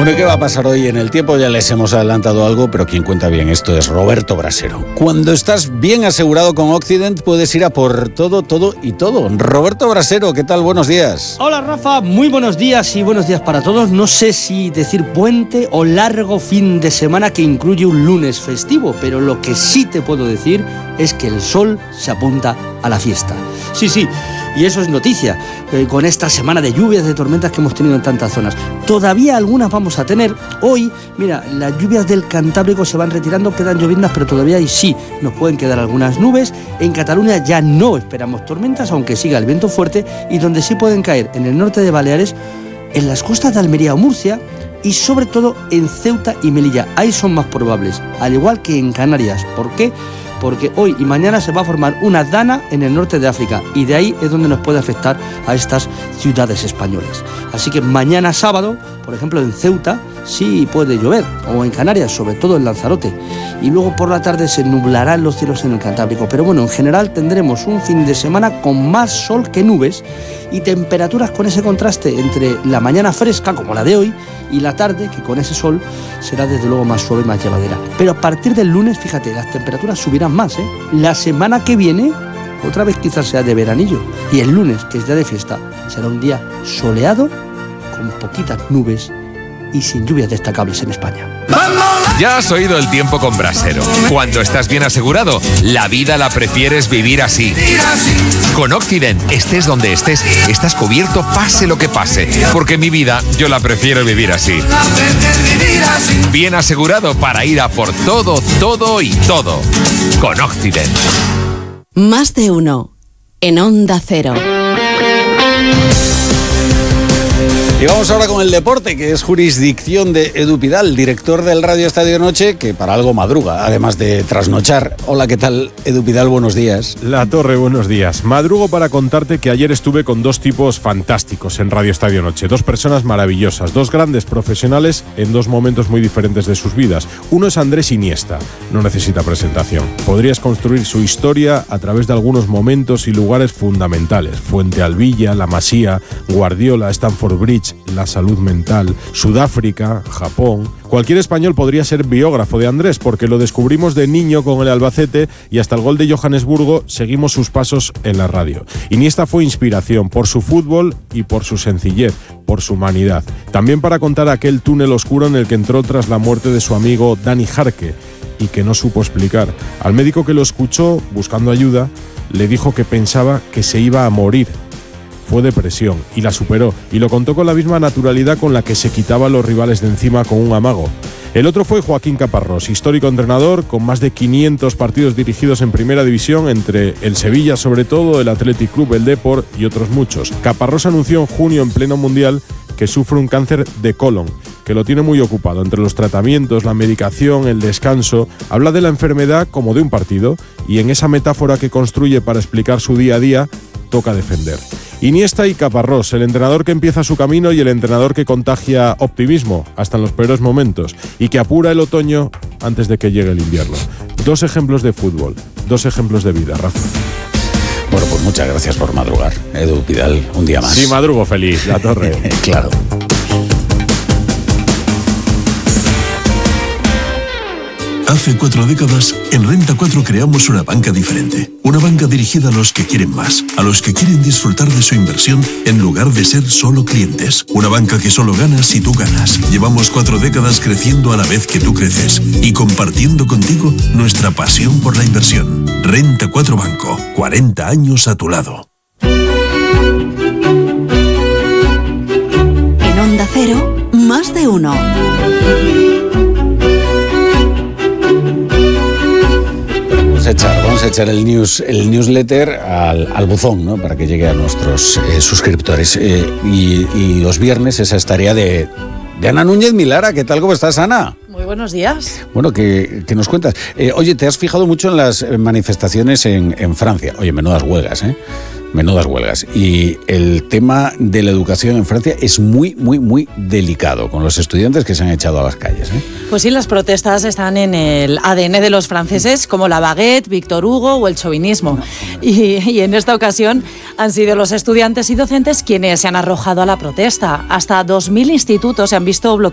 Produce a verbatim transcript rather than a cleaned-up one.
Bueno, ¿y qué va a pasar hoy en el tiempo? Ya les hemos adelantado algo, pero quien cuenta bien esto es Roberto Brasero. Cuando estás bien asegurado con Occident, puedes ir a por todo, todo y todo. Roberto Brasero, ¿qué tal? Buenos días. Hola, Rafa. Muy buenos días y buenos días para todos. No sé si decir puente o largo fin de semana que incluye un lunes festivo, pero lo que sí te puedo decir es que el sol se apunta a la fiesta. Sí, sí. Y eso es noticia, eh, con esta semana de lluvias, de tormentas que hemos tenido en tantas zonas. Todavía algunas vamos a tener. Hoy, mira, las lluvias del Cantábrico se van retirando, quedan lloviendas, pero todavía ahí sí nos pueden quedar algunas nubes. En Cataluña ya no esperamos tormentas, aunque siga el viento fuerte, y donde sí pueden caer en el norte de Baleares, en las costas de Almería o Murcia, y sobre todo en Ceuta y Melilla. Ahí son más probables, al igual que en Canarias. ¿Por qué? Porque hoy y mañana se va a formar una dana en el norte de África y de ahí es donde nos puede afectar a estas ciudades españolas. Así que mañana sábado, por ejemplo en Ceuta, sí puede llover, o en Canarias, sobre todo en Lanzarote. Y luego por la tarde se nublarán los cielos en el Cantábrico. Pero bueno, en general tendremos un fin de semana con más sol que nubes y temperaturas con ese contraste entre la mañana fresca, como la de hoy, y la tarde, que con ese sol será desde luego más suave y más llevadera. Pero a partir del lunes, fíjate, las temperaturas subirán más, ¿eh? La semana que viene, otra vez quizás sea de veranillo. Y el lunes, que es día de fiesta, será un día soleado, con poquitas nubes y sin lluvias destacables en España. Ya has oído el tiempo con Brasero. Cuando estás bien asegurado, la vida la prefieres vivir así. Con Occident, estés donde estés, estás cubierto pase lo que pase. Porque mi vida, yo la prefiero vivir así. Bien asegurado para ir a por todo, todo y todo. Con Occident. Más de uno. En Onda Cero. Y vamos ahora con el deporte, que es jurisdicción de Edu Pidal, director del Radio Estadio Noche, que para algo madruga, además de trasnochar. Hola, ¿qué tal, Edu Pidal? Buenos días. La Torre, buenos días. Madrugo para contarte que ayer estuve con dos tipos fantásticos en Radio Estadio Noche. Dos personas maravillosas, dos grandes profesionales en dos momentos muy diferentes de sus vidas. Uno es Andrés Iniesta, no necesita presentación. Podrías construir su historia a través de algunos momentos y lugares fundamentales. Fuente Alvilla, La Masía, Guardiola, Stamford Bridge, la salud mental, Sudáfrica, Japón. Cualquier español podría ser biógrafo de Andrés porque lo descubrimos de niño con el Albacete y hasta el gol de Johannesburgo seguimos sus pasos en la radio. Iniesta fue inspiración por su fútbol y por su sencillez, por su humanidad. También para contar aquel túnel oscuro en el que entró tras la muerte de su amigo Dani Jarque y que no supo explicar. Al médico que lo escuchó buscando ayuda le dijo que pensaba que se iba a morir. Fue depresión y la superó, y lo contó con la misma naturalidad con la que se quitaba a los rivales de encima con un amago. El otro fue Joaquín Caparrós, histórico entrenador con más de quinientos partidos dirigidos en primera división entre el Sevilla sobre todo, el Athletic Club, el Depor y otros muchos. Caparrós anunció en junio en pleno mundial que sufre un cáncer de colon, que lo tiene muy ocupado entre los tratamientos, la medicación, el descanso. Habla de la enfermedad como de un partido y en esa metáfora que construye para explicar su día a día, toca defender. Iniesta y Caparrós, el entrenador que empieza su camino y el entrenador que contagia optimismo hasta en los peores momentos y que apura el otoño antes de que llegue el invierno. Dos ejemplos de fútbol, dos ejemplos de vida, Rafa. Bueno, pues muchas gracias por madrugar, Edu Pidal, un día más. Sí, madrugo feliz, La Torre. Claro. Hace cuatro décadas, en Renta cuatro creamos una banca diferente. Una banca dirigida a los que quieren más, a los que quieren disfrutar de su inversión en lugar de ser solo clientes. Una banca que solo gana si tú ganas. Llevamos cuatro décadas creciendo a la vez que tú creces y compartiendo contigo nuestra pasión por la inversión. Renta cuatro Banco, cuarenta años a tu lado. En Onda Cero, más de uno. Vamos a echar, vamos a echar el news, el newsletter al, al buzón, ¿no? Para que llegue a nuestros eh, suscriptores. Eh, y, y los viernes esa es tarea de, de Ana Núñez Milara. ¿Qué tal? ¿Cómo estás, Ana? Muy buenos días. Bueno, ¿qué, qué nos cuentas? Eh, oye, te has fijado mucho en las manifestaciones en, en Francia. Oye, menudas huelgas, ¿eh? Menudas huelgas. Y el tema de la educación en Francia es muy, muy, muy delicado, con los estudiantes que se han echado a las calles, ¿eh? Pues sí, las protestas están en el A D N de los franceses, como la baguette, Víctor Hugo o el chauvinismo. Y, y en esta ocasión han sido los estudiantes y docentes quienes se han arrojado a la protesta. Hasta dos mil institutos se han visto bloqueados